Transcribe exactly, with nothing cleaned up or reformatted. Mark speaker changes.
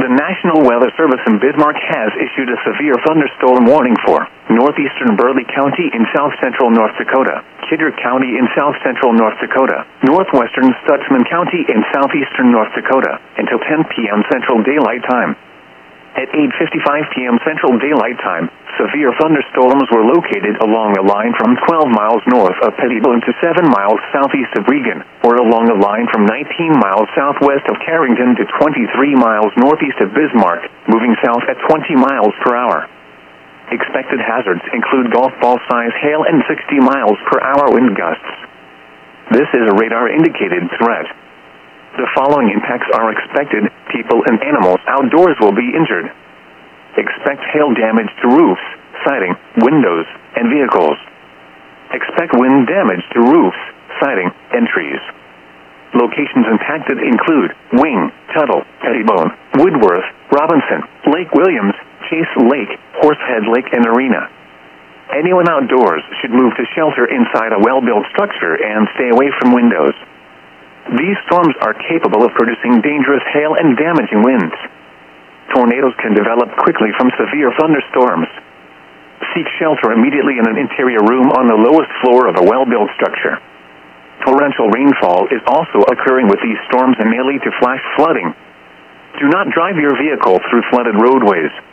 Speaker 1: The National Weather Service in Bismarck has issued a severe thunderstorm warning for northeastern Burleigh County in south-central North Dakota, Kidder County in south-central North Dakota, northwestern Stutsman County in southeastern North Dakota, until ten p.m. Central Daylight Time. At eight fifty-five p.m. Central Daylight Time, severe thunderstorms were located along a line from twelve miles north of Pettibone to seven miles southeast of Regan, or along a line from nineteen miles southwest of Carrington to twenty-three miles northeast of Bismarck, moving south at twenty miles per hour. Expected hazards include golf ball-size hail and sixty miles per hour wind gusts. This is a radar-indicated threat. The following impacts are expected. People and animals outdoors will be injured. Expect hail damage to roofs, siding, windows, and vehicles. Expect wind damage to roofs, siding, and trees. Locations impacted include Wing, Tuttle, Pettibone, Woodworth, Robinson, Lake Williams, Chase Lake, Horsehead Lake, and Arena. Anyone outdoors should move to shelter inside a well-built structure and stay away from windows. These storms are capable of producing dangerous hail and damaging winds. Tornadoes can develop quickly from severe thunderstorms. Seek shelter immediately in an interior room on the lowest floor of a well-built structure. Torrential rainfall is also occurring with these storms and may lead to flash flooding. Do not drive your vehicle through flooded roadways.